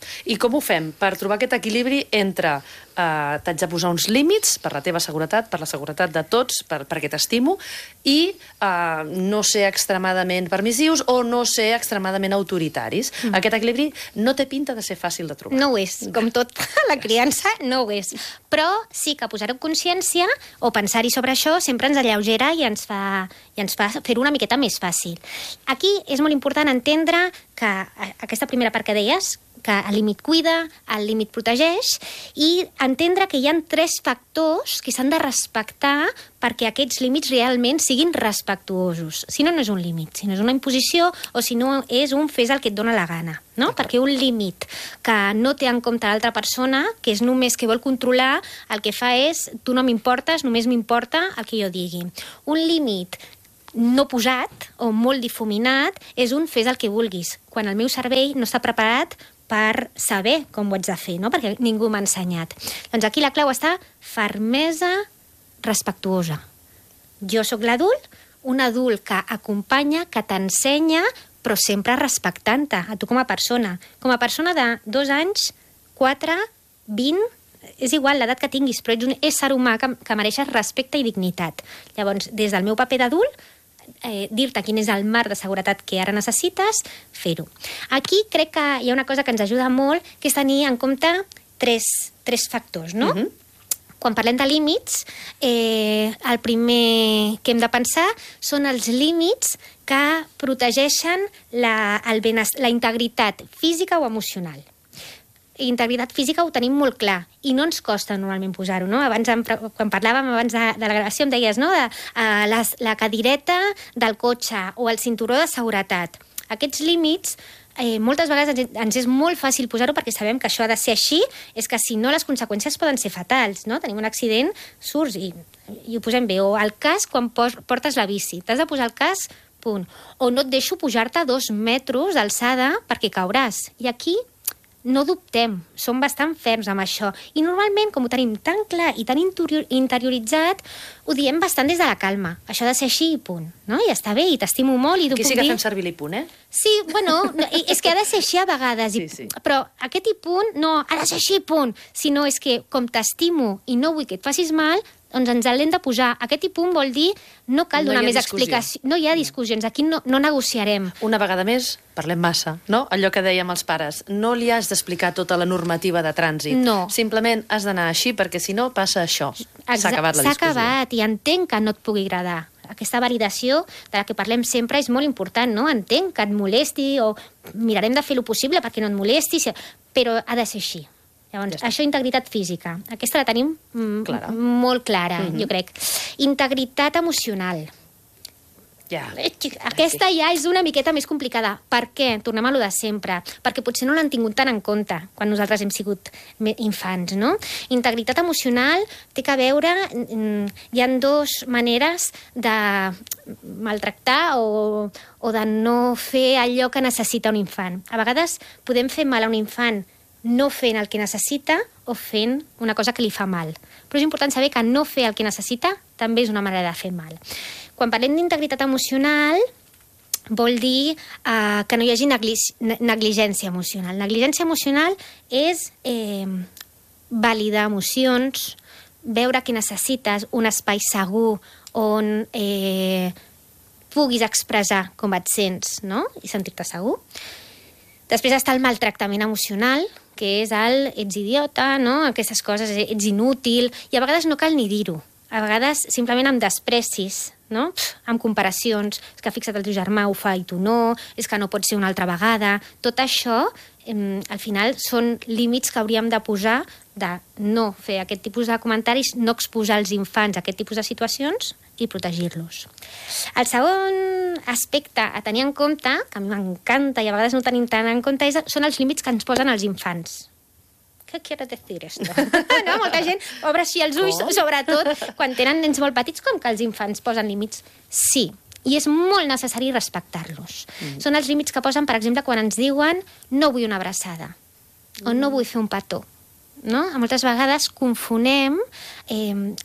I com ho fem per trobar aquest equilibri entre eh, t'haig de posar uns límits per la teva seguretat, per la seguretat de tots, per, perquè t'estimo, i eh, no ser extremadament permissius o no ser extremadament autoritaris. Mm. Aquest equilibri no té pinta de ser fàcil de trobar. No ho és, com tot la criança no ho és. Però sí que posar-ho en consciència o pensar-hi sobre això sempre ens alleugera i ens fa, i ens fa fer-ho una miqueta més fàcil. Aquí és molt important entendre que aquesta primera part que deies, que el límit cuida, el límit protegeix, i entendre que hi ha tres factors que s'han de respectar perquè aquests límits realment siguin respectuosos. Si no, no és un límit, si no és una imposició o si no és un fes el que et dóna la gana. No? Perquè un límit que no té en compte l'altra persona, que és només que vol controlar, el que fa és tu no m'importes, només m'importa el que jo digui. Un límit no posat o molt difuminat és un fes el que vulguis, quan el meu cervell no està preparat per saber com ho haig de fer, no? Perquè ningú m'ha ensenyat. Doncs aquí la clau està fermesa respectuosa. Jo sóc l'adult, un adult que acompanya, que t'ensenya, però sempre respectant-te, a tu com a persona. Com a persona de dos anys, quatre, vint, és igual l'edat que tinguis, però ets un ésser humà que, que mereixes respecte i dignitat. Llavors, des del meu paper d'adult, Eh, dir-te quin és el marc de seguretat que ara necessites, fer-ho. Aquí crec que hi ha una cosa que ens ajuda molt, que és tenir en compte tres, tres factors, no? Uh-huh. Quan parlem de límits, eh, el primer que hem de pensar són els límits que protegeixen la, el benes- la integritat física o emocional. Integritat física ho tenim molt clar i no ens costa normalment posar-ho, no? Abans, quan parlàvem abans de, de la gravació, em deies, no?, de uh, la, la cadireta del cotxe o el cinturó de seguretat. Aquests límits, eh, moltes vegades ens, ens és molt fàcil posar-ho perquè sabem que això ha de ser així, és que si no les conseqüències poden ser fatals, no? Tenim un accident, surts i, i ho posem bé. O el casc quan pos, portes la bici. T'has de posar el casc, punt. O no et deixo pujar-te a dos metres d'alçada perquè cauràs. I aquí no dubtem, som bastant ferms amb això. I normalment, com ho tenim tan clar i tan interioritzat, ho diem bastant des de la calma. Això ha de ser així i punt. No? I està bé, i t'estimo molt. I Aquí sí que fem servir l'hi-punt, eh? Sí, bueno, és que ha de ser així a vegades. Sí, sí. Però aquest i-punt no ha de ser així i punt, sinó és que com t'estimo i no vull que et facis mal, doncs ens l'hem de posar. Aquest i punt vol dir no cal donar no més explicació. No hi ha discussions, aquí no, no negociarem. Una vegada més, parlem massa, no? Allò que dèiem els pares, no li has d'explicar tota la normativa de trànsit. No. Simplement has d'anar així, perquè si no passa això. S'ha acabat la discussió. S'ha acabat, i entenc que no et pugui agradar. Aquesta validació de la que parlem sempre és molt important, no? Entenc que et molesti, o mirarem de fer el possible perquè no et molesti, però ha de ser així. Llavors, ja això, integritat física. Aquesta la tenim mm, clara. molt clara, mm-hmm. jo crec. Integritat emocional. Ja. Aquesta ja és una miqueta més complicada. Per què? Tornem a lo de sempre. Perquè potser no l'han tingut tan en compte quan nosaltres hem sigut infants, no? Integritat emocional té que veure... Hi ha dues maneres de maltractar o, o de no fer allò que necessita un infant. A vegades podem fer mal a un infant no fent el que necessita o fent una cosa que li fa mal. Però és important saber que no fer el que necessita també és una manera de fer mal. Quan parlem d'integritat emocional, vol dir eh, que no hi hagi negli negligència emocional. Negligència emocional és eh, validar emocions, veure que necessites un espai segur on eh, puguis expressar com et sents, no? I sentir-te segur. Després està el maltractament emocional, que és el ets idiota, no? Aquestes coses, ets inútil, i a vegades no cal ni dir-ho. A vegades simplement amb desprecis, no? Pff, amb comparacions, és que fixa't el teu germà ho fa i tu no, és que no pot ser una altra vegada. Tot això, eh, al final, són límits que hauríem de posar de no fer aquest tipus de comentaris, no exposar els infants a aquest tipus de situacions i protegir-los. El segon aspecte a tenir en compte, que a mi m'encanta i a vegades no tenim tant en compte, és, són els límits que ens posen els infants. Què quiere decir esto? No? Molta gent obre així els ulls, sobretot quan tenen nens molt petits, com que els infants posen límits. Sí, i és molt necessari respectar-los. Mm. Són els límits que posen, per exemple, quan ens diuen no vull una abraçada o no vull fer un petó. No? Moltes vegades confonem eh,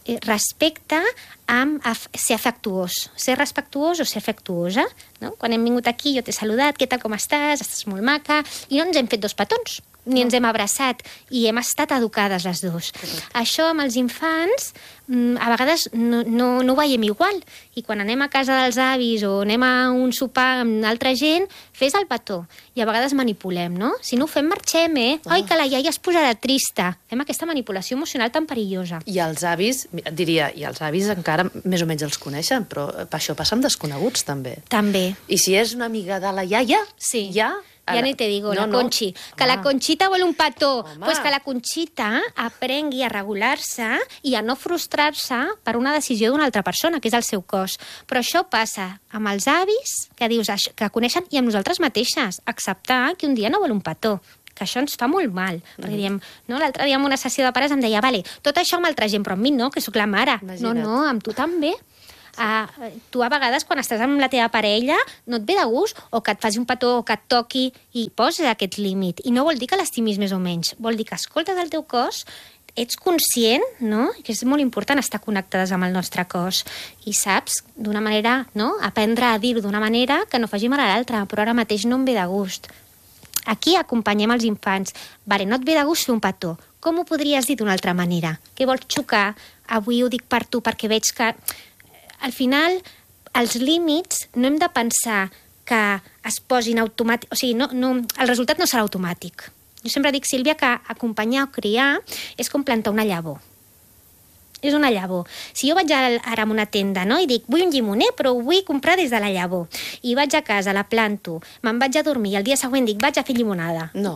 respecte amb af ser afectuós. Ser respectuós o ser afectuosa. No? Quan hem vingut aquí, jo t'he saludat, què tal, com estàs? Estàs molt maca. I no ens hem fet dos petons, ni ens hem abraçat, i hem estat educades les dues. Correcte. Això amb els infants, a vegades no, no, no ho veiem igual. I quan anem a casa dels avis o anem a un sopar amb altra gent, fes el petó. I a vegades manipulem, no? Si no ho fem, marxem, eh? Oh. Ai, que la iaia es posarà trista. Fem aquesta manipulació emocional tan perillosa. I els avis, diria, i els avis encara més o menys els coneixen, però això passa amb desconeguts, també. També. I si és una amiga de la iaia, sí. ja... Ja ni te digo, no, la Conchi. No. Que la Conxita vol un petó. Doncs pues que la Conxita aprengui a regular-se i a no frustrar-se per una decisió d'una altra persona, que és el seu cos. Però això passa amb els avis, que dius que coneixen, i amb nosaltres mateixes. Acceptar que un dia no vol un petó, que això ens fa molt mal. Mm. Perquè diem, no, l'altre dia en una sessió de pares em deia, vale, tot això amb altra gent, però amb mi no, que sóc la mare. Imagina't. No, no, amb tu també. Uh, tu a vegades quan estàs amb la teva parella no et ve de gust o que et faci un petó o que et toqui i poses aquest límit, i no vol dir que l'estimis més o menys, vol dir que escoltes el teu cos, ets conscient, no? Que és molt important estar connectades amb el nostre cos i saps d'una manera, no? Aprendre a dir-ho d'una manera que no faci mal a l'altra, però ara mateix no em ve de gust. Aquí acompanyem els infants. Vale, no et ve de gust fer un petó, com ho podries dir d'una altra manera? Què vols xocar? Avui ho dic per tu perquè veig que al final, els límits no hem de pensar que es posin automàtic... O sigui, no, no, el resultat no serà automàtic. Jo sempre dic, Sílvia, que acompanyar o criar és com plantar una llavor. És una llavor. Si jo vaig ara a una tenda, no?, i dic, vull un llimoner, però ho vull comprar des de la llavor, i vaig a casa, la planto, me'n vaig a dormir, i el dia següent dic, vaig a fer llimonada. No.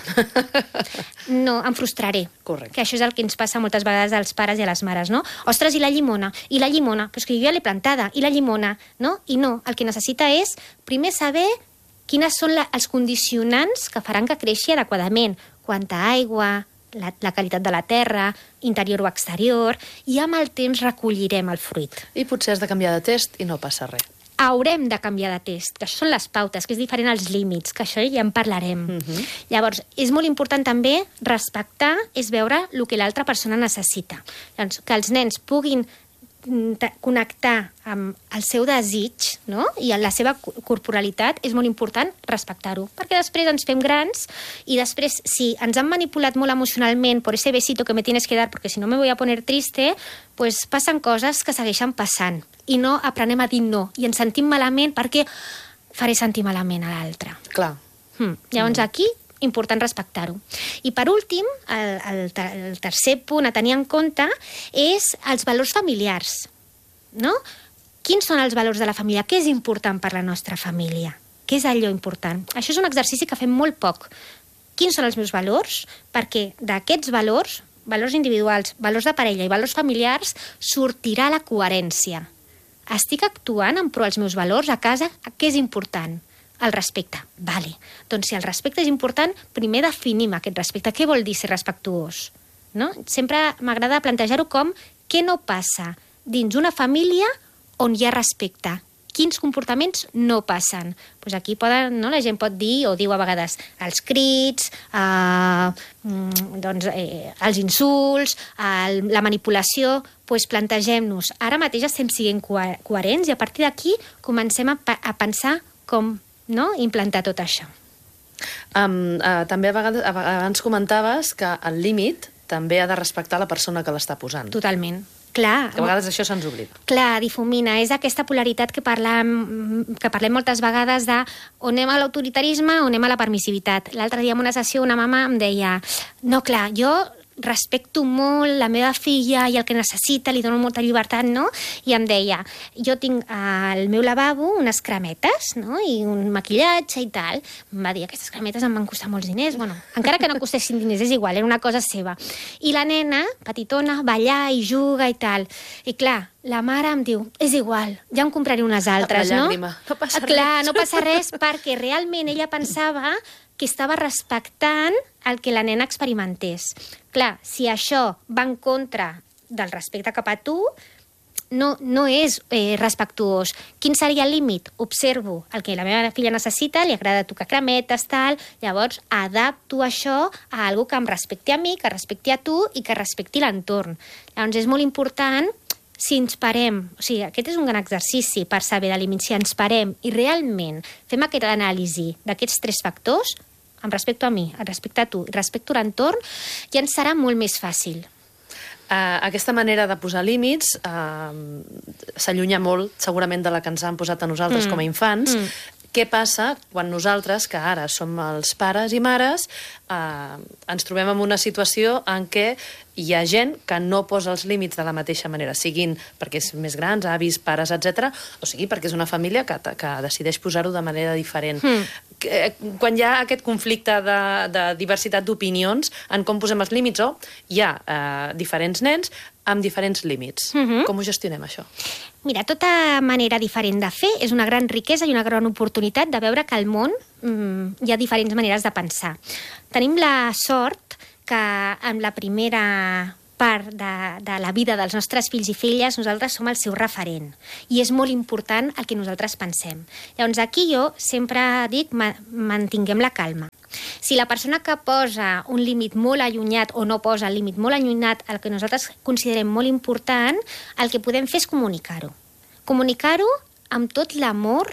No, em frustraré. Correcte. Que això és el que ens passa moltes vegades als pares i a les mares, no? Ostres, i la llimona? I la llimona? Però és que jo ja l'he plantada. I la llimona? No? I no. El que necessita és, primer, saber quines són la, els condicionants que faran que creixi adequadament. Quanta aigua, La, la qualitat de la terra, interior o exterior, i amb el temps recollirem el fruit. I potser has de canviar de test i no passa res. Haurem de canviar de test, que això són les pautes, que és diferent als límits, que això ja en parlarem. Uh-huh. Llavors, és molt important també respectar, és veure el que l'altra persona necessita. Llavors, que els nens puguin connectar amb el seu desig, no?, i amb la seva corporalitat, és molt important respectar-ho, perquè després ens fem grans i després, si ens han manipulat molt emocionalment por ese besito que me tienes que dar porque si no me voy a poner triste, pues passen coses que segueixen passant i no aprenem a dir no, i ens sentim malament perquè faré sentir malament a l'altre. Clar. Hmm. Llavors aquí important respectar-ho. I per últim, el, el, el tercer punt a tenir en compte és els valors familiars, no? Quins són els valors de la família? Què és important per la nostra família? Què és allò important? Això és un exercici que fem molt poc. Quins són els meus valors? Perquè d'aquests valors, valors individuals, valors de parella i valors familiars, sortirà la coherència. Estic actuant en pro dels meus valors a casa? Què és important? El respecte. Vale. Doncs si el respecte és important, primer definim aquest respecte. Què vol dir ser respectuós? No? Sempre m'agrada plantejar-ho com què no passa dins una família on hi ha respecte. Quins comportaments no passen? Pues aquí poden, no, la gent pot dir, o diu a vegades, els crits, eh, doncs, eh, els insults, el, la manipulació. Pues plantegem-nos. Ara mateix estem sent coherents i a partir d'aquí comencem a, a pensar com, no?, implantar tot això. Um, uh, també a vegades, abans comentaves que el límit també ha de respectar la persona que l'està posant. Totalment. Clar. Que a vegades això se'ns oblida. Clar, difumina. És aquesta polaritat que parlem, que parlem moltes vegades de o anem a l'autoritarisme o anem a la permissivitat. L'altre dia en una sessió una mama em deia, no, clar, jo respecto molt la meva filla i el que necessita, li dono molta llibertat, no? I em deia, jo tinc al meu lavabo unes cremetes, no?, i un maquillatge i tal. Em va dir, aquestes cremetes em van costar molts diners. Bueno, encara que no costessin diners, és igual, era una cosa seva. I la nena, petitona, va allà i juga i tal. I clar, la mare em diu, és igual, ja em compraré unes altres, no? No passa res. Clar, no passa res, perquè realment ella pensava que estava respectant el que la nena experimentés. Clar, si això va en contra del respecte cap a tu, no, no és eh, respectuós. Quin seria el límit? Observo el que la meva filla necessita, li agrada tocar cremetes, tal, llavors adapto això a algo que em respecti a mi, que respecti a tu i que respecti l'entorn. Llavors és molt important si ens parem, o sigui, aquest és un gran exercici per saber de límits, si ens parem i realment fem aquesta anàlisi d'aquests tres factors, amb respecte a mi, respecte a tu i respecte a l'entorn, ja ens serà molt més fàcil. Uh, aquesta manera de posar límits uh, s'allunya molt, segurament, de la que ens han posat a nosaltres mm. com a infants. Mm. Què passa quan nosaltres, que ara som els pares i mares, eh, ens trobem en una situació en què hi ha gent que no posa els límits de la mateixa manera, siguin perquè és més grans, avis, pares, etcètera, o sigui perquè és una família que, que decideix posar-ho de manera diferent. Mm. Quan hi ha aquest conflicte de, de diversitat d'opinions en com posem els límits, o hi ha eh, diferents nens amb diferents límits. Mm-hmm. Com ho gestionem, això? Mira, tota manera diferent de fer és una gran riquesa i una gran oportunitat de veure que al món mm, hi ha diferents maneres de pensar. Tenim la sort que en la primera part de, de la vida dels nostres fills i filles nosaltres som el seu referent i és molt important el que nosaltres pensem. Llavors aquí jo sempre dic ma, mantinguem la calma. Si la persona que posa un límit molt allunyat o no posa el límit molt allunyat, el que nosaltres considerem molt important, el que podem fer és comunicar-ho. Comunicar-ho amb tot l'amor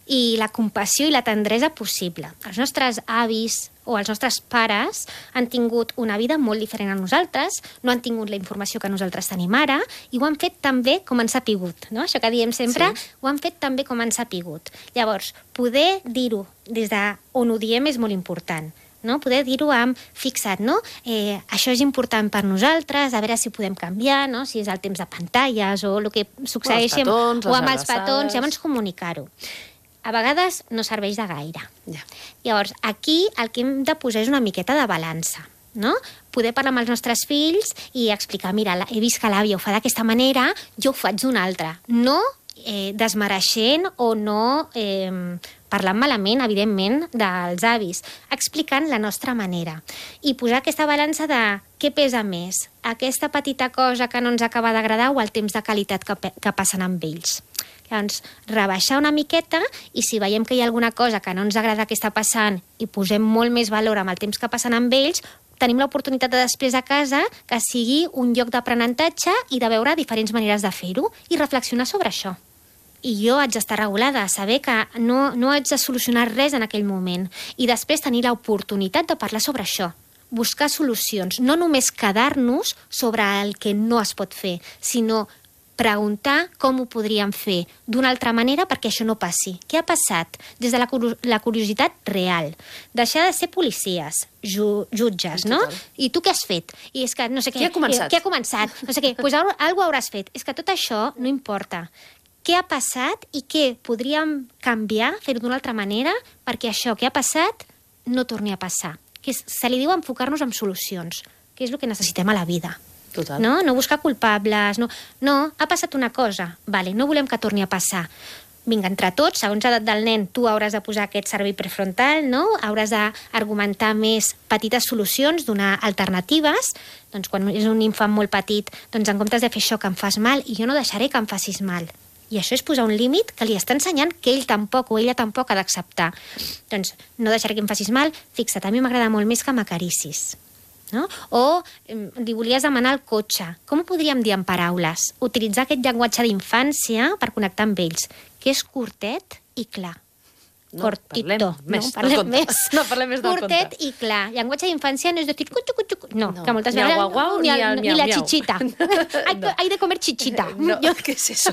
i la compassió i la tendresa possible. Els nostres avis o els nostres pares han tingut una vida molt diferent a nosaltres, no han tingut la informació que nosaltres tenim ara i ho han fet tan bé com han sapigut. No? Això que diem sempre, sí. Ho han fet tan bé com han sapigut. Llavors, poder dir-ho des d'on ho diem és molt important. No? Poder dir-ho amb fixat, no? Eh, això és important per nosaltres, a veure si podem canviar, no? Si és el temps de pantalles o el que succeeixi o, petons, o amb els petons, llavors comunicar-ho. A vegades no serveix de gaire. Ja. Llavors, aquí el que hem de posar és una miqueta de balança, no? Poder parlar amb els nostres fills i explicar, mira, he vist que l'àvia ho fa d'aquesta manera, jo ho faig d'una altra. No eh, desmereixent o no eh, parlant malament, evidentment, dels avis, explicant la nostra manera. I posar aquesta balança de què pesa més, aquesta petita cosa que no ens acaba d'agradar o el temps de qualitat que, que passen amb ells. Llavors, rebaixar una miqueta i si veiem que hi ha alguna cosa que no ens agrada que està passant i posem molt més valor amb el temps que passen amb ells, tenim l'oportunitat de després a casa que sigui un lloc d'aprenentatge i de veure diferents maneres de fer-ho i reflexionar sobre això. I jo haig d'estar regulada, saber que no, no haig de solucionar res en aquell moment i després tenir l'oportunitat de parlar sobre això. Buscar solucions, no només quedar-nos sobre el que no es pot fer, sinó preguntar com ho podríem fer d'una altra manera perquè això no passi. Què ha passat? Des de la, cur la curiositat real. Deixar de ser policies, ju jutges, no? I tu què has fet? I és que no sé què. Qui ha començat? Qui ha començat? No sé què. Doncs pues alguna hauràs fet. És que tot això no importa. Què ha passat i què podríem canviar, fer-ho d'una altra manera perquè això que ha passat no torni a passar. Que se li diu enfocar-nos en solucions, que és el que necessitem a la vida. Total. No? No buscar culpables, no. No, ha passat una cosa, vale, no volem que torni a passar. Vinga, entre tots, segons l'edat del nen, tu hauràs de posar aquest cervell prefrontal, no? Hauràs d'argumentar més petites solucions, donar alternatives. Doncs quan és un infant molt petit, doncs en comptes de fer això que em fas mal, i jo no deixaré que em facis mal. I això és posar un límit que li està ensenyant que ell tampoc o ella tampoc ha d'acceptar. Doncs no deixaré que em facis mal, fixa't, a mi m'agrada molt més que m'acaricis. No? O eh, li volies demanar el cotxe. Com ho podríem dir en paraules? Utilitzar aquest llenguatge d'infància per connectar amb ells, que és curtet i clar. No, Cortito. Parlem més no, parlem del més. No, parlem més del Curtet conte. i clar. Llenguatge d'infància no és de dir cuchu, cuchu, cuchu. No, no, que moltes ni el vegades... guau, guau, ni, ni el ni miau, la miau. chichita. hay, No. hay de comer chichita. No, Jo... què és això?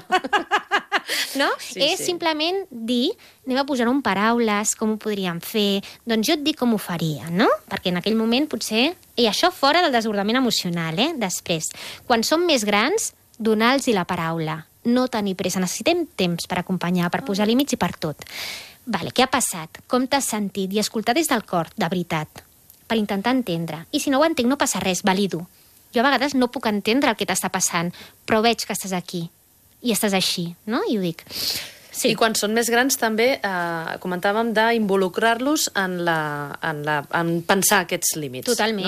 No? Sí, és sí. simplement dir, anem a posar-ho en paraules, com ho podríem fer, doncs jo et dic com ho faria, no? Perquè en aquell moment potser... I això fora del desbordament emocional, eh? Després. Quan som més grans, donar-los la paraula. No tenir pressa, necessitem temps per acompanyar, per posar límits i per tot. Vale, què ha passat? Com t'has sentit? I escoltar des del cor, de veritat, per intentar entendre. I si no ho entenc, no passa res, valido. Jo a vegades no puc entendre el que t'està passant, però veig que estàs aquí i estàs així, no? I ho dic. Sí. I quan són més grans també eh, comentàvem d'involucrar-los en, la, en, la, en pensar aquests límits. Totalment. No?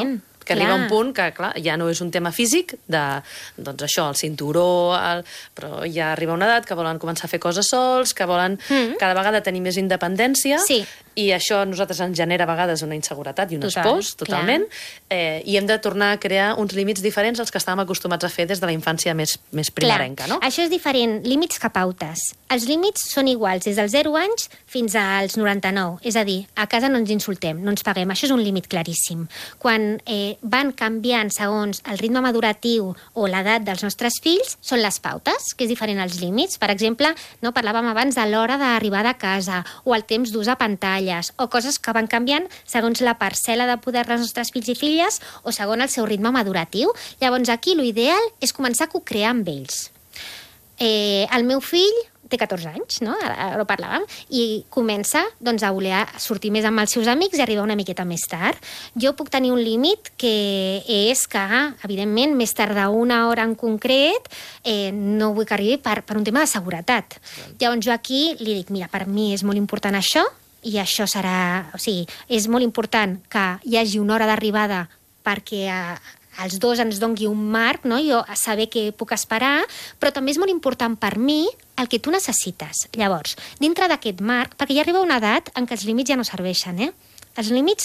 que Clar. arriba un punt que, clar, ja no és un tema físic de, doncs això, el cinturó, el... però ja arriba una edat que volen començar a fer coses sols, que volen mm. cada vegada tenir més independència, sí. i això a nosaltres ens genera a vegades una inseguretat i unes Total, pors, totalment, eh, i hem de tornar a crear uns límits diferents als que estàvem acostumats a fer des de la infància més, més primerenca, no? Això és diferent, límits que pautes. Els límits són iguals des dels zero anys fins als noranta-nou, és a dir, a casa no ens insultem, no ens paguem, això és un límit claríssim. Quan eh, van canviant segons el ritme maduratiu o l'edat dels nostres fills, són les pautes, que és diferent als límits. Per exemple, no parlàvem abans de l'hora d'arribada a casa o el temps d'ús a pantalla, o coses que van canviant segons la parcel·la de poder dels nostres fills i filles o segons el seu ritme maduratiu. Llavors aquí l'ideal és començar a co-crear amb ells. Eh, el meu fill té catorze anys, no? Ara ho parlàvem, i comença doncs, a voler sortir més amb els seus amics i arribar una miqueta més tard. Jo puc tenir un límit que és que, evidentment, més tard d'una hora en concret, eh, no vull que arribi per, per un tema de seguretat. Llavors jo aquí li dic, mira, per mi és molt important això, i això serà... O sigui, és molt important que hi hagi una hora d'arribada perquè eh, els dos ens dongui un marc, no? Jo a saber què puc esperar, però també és molt important per mi el que tu necessites. Llavors, dintre d'aquest marc, perquè ja arriba una edat en què els límits ja no serveixen, eh? Els límits